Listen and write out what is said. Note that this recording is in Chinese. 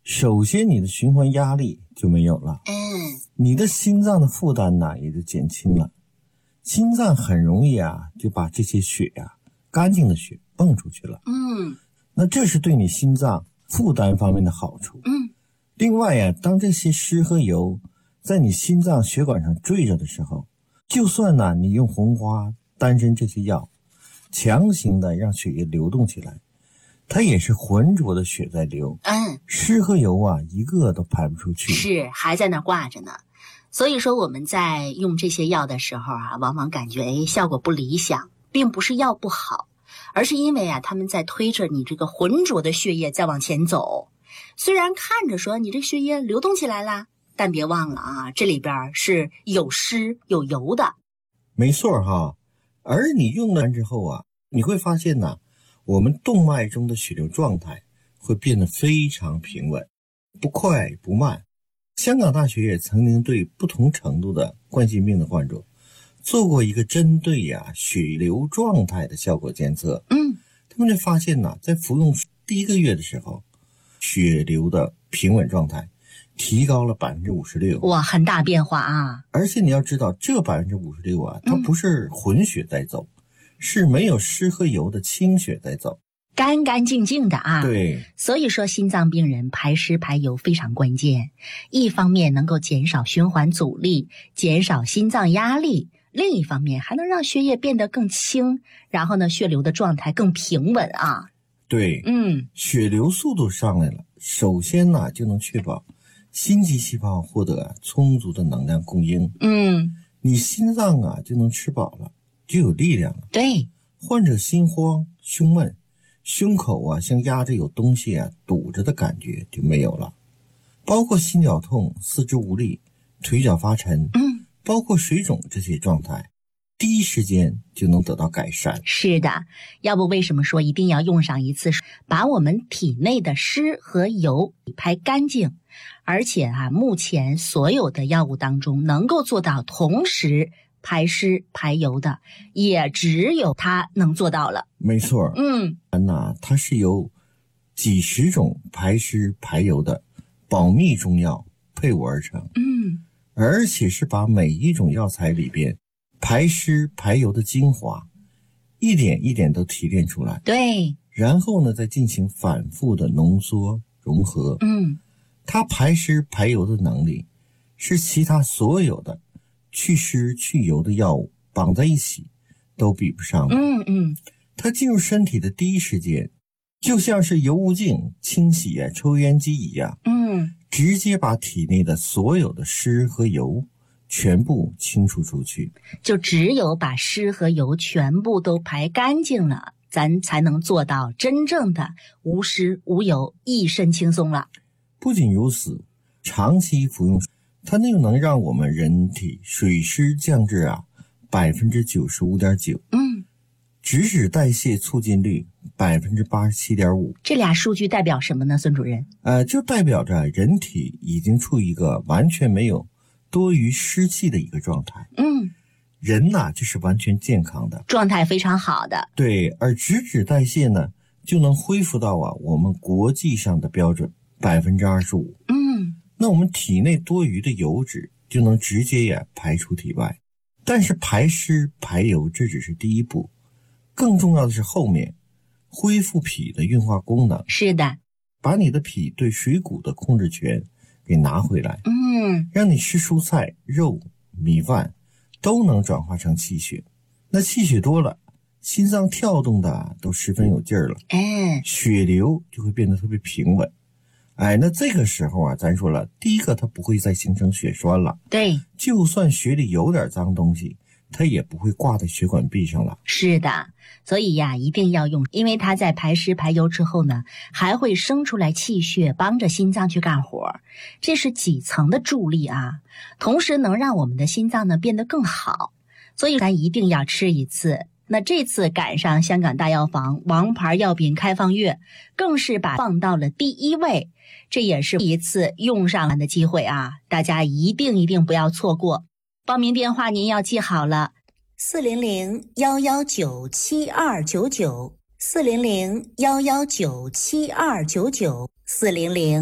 首先你的循环压力就没有了，你的心脏的负担呢也就减轻了，心脏很容易就把这些血干净的血泵出去了，那这是对你心脏负担方面的好处，另外当这些湿和油在你心脏血管上坠着的时候，就算你用红花丹参这些药强行的让血液流动起来，它也是浑浊的血在流，湿和油一个都排不出去， 是还在那挂着呢。所以说我们在用这些药的时候往往感觉效果不理想，并不是药不好，而是因为他们在推着你这个浑浊的血液在往前走。虽然看着说你这血液流动起来了，但别忘了这里边是有湿有油的。 没错而你用了之后你会发现我们动脉中的血流状态会变得非常平稳，不快不慢。香港大学也曾经对不同程度的冠心病的患者做过一个针对血流状态的效果监测，他们就发现在服用第1个月的时候，血流的平稳状态提高了56%， 哇，很大变化而且你要知道，这56%它不是混血在走，是没有湿和油的清血在走， 干干净净的对， 所以说心脏病人排湿排油非常关键，一方面能够减少循环阻力，减少心脏压力，另一方面还能让血液变得更轻，然后呢，血流的状态更平稳对，血流速度上来了，首先就能确保心肌细胞获得充足的能量供应，你心脏就能吃饱了，就有力量了。 对， 患者心慌、胸闷，胸口像压着有东西堵着的感觉就没有了，包括心绞痛、四肢无力、腿脚发沉，包括水肿这些状态，第一时间就能得到改善。 是的，要不为什么说一定要用上一次，把我们体内的湿和油排干净？而且目前所有的药物当中能够做到同时排湿排油的，也只有它能做到了。 没错，它是由几十种排湿排油的保密中药配伍而成，而且是把每一种药材里边排湿排油的精华一点一点都提炼出来， 对， 然后呢再进行反复的浓缩融合，它排湿排油的能力是其他所有的去湿去油的药物绑在一起都比不上的，它进入身体的第一时间就像是油污净清洗抽烟机一样，直接把体内的所有的湿和油全部清除出去， 就只有把湿和油全部都排干净了，咱才能做到真正的无湿无油，一身轻松了。 不仅如此，长期服用它又能让我们人体水湿降至95.9%，脂质代谢促进率87.5%。 这俩数据代表什么呢，孙主任？ 就代表着人体已经处于一个完全没有多余湿气的一个状态，人就是完全健康的， 状态非常好的。 对，而脂质代谢呢就能恢复到我们国际上的标准25%，那我们体内多余的油脂就能直接排出体外。但是排湿排油这只是第一步，更重要的是后面恢复脾的运化功能。 是的， 把你的脾对水谷的控制权给拿回来，让你吃蔬菜、肉、米饭都能转化成气血。那气血多了，心脏跳动的都十分有劲儿了，血流就会变得特别平稳。那这个时候咱说了，第一个它不会再形成血栓了， 对， 就算血里有点脏东西，它也不会挂在血管壁上了。 是的，所以一定要用，因为它在排湿排油之后呢，还会生出来气血，帮着心脏去干活，这是几层的助力同时能让我们的心脏呢变得更好，所以咱一定要吃一次。那这次赶上香港大药房王牌药品开放月，更是把放到了第1位，这也是一次用上来的机会大家一定不要错过。报名电话您要记好了，400-119-7299，400-119-7299，400